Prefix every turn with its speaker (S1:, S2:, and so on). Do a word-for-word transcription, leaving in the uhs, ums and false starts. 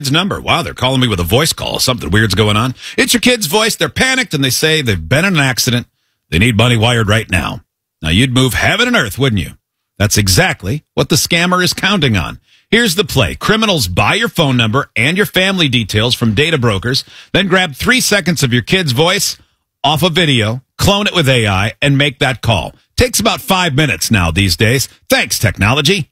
S1: number. Wow, they're calling me with a voice call. Something weird's going on. It's your kid's voice. They're panicked and they say they've been in an accident. They need money wired right now. Now, you'd move heaven and earth, wouldn't you? That's exactly what the scammer is counting on. Here's the play. Criminals buy your phone number and your family details from data brokers, then grab three seconds of your kid's voice off a video, clone it with A I, and make that call. Takes about five minutes now these days. Thanks, technology.